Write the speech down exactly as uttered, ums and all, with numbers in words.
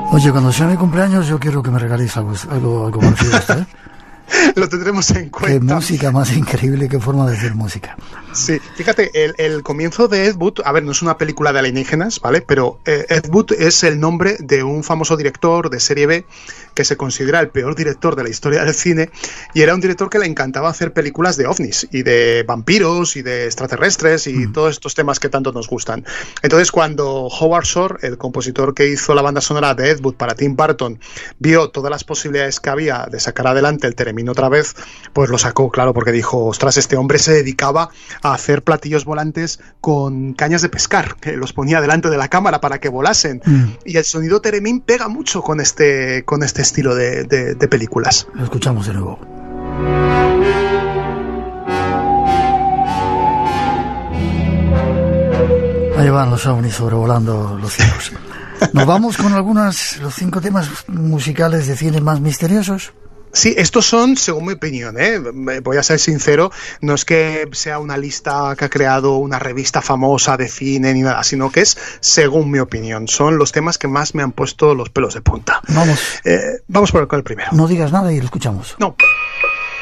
Oye, cuando sea mi cumpleaños yo quiero que me regaléis algo, algo, algo parecido a esto, ¿eh? Lo tendremos en cuenta. Qué música más increíble, qué forma de hacer música. Sí, fíjate, el, el comienzo de Ed Wood, a ver, no es una película de alienígenas, ¿vale? Pero eh, Ed Wood es el nombre de un famoso director de serie B que se considera el peor director de la historia del cine, y era un director que le encantaba hacer películas de ovnis y de vampiros y de extraterrestres y mm. todos estos temas que tanto nos gustan. Entonces, cuando Howard Shore, el compositor que hizo la banda sonora de Ed Wood para Tim Burton, vio todas las posibilidades que había de sacar adelante el Teremino otra vez, pues lo sacó, claro, porque dijo, ostras, este hombre se dedicaba a hacer platillos volantes con cañas de pescar, que los ponía delante de la cámara para que volasen, mm. y el sonido Teremín pega mucho con este, con este estilo de, de, de películas. Lo escuchamos de nuevo. Ahí van los ovnis sobrevolando los cielos. ¿Nos vamos con algunos, los cinco temas musicales de cine más misteriosos? Sí, estos son, según mi opinión, ¿eh? Voy a ser sincero, no es que sea una lista que ha creado una revista famosa de cine ni nada, sino que es, según mi opinión, son los temas que más me han puesto los pelos de punta. Vamos. Eh, vamos por el, con el primero. No digas nada y lo escuchamos. No.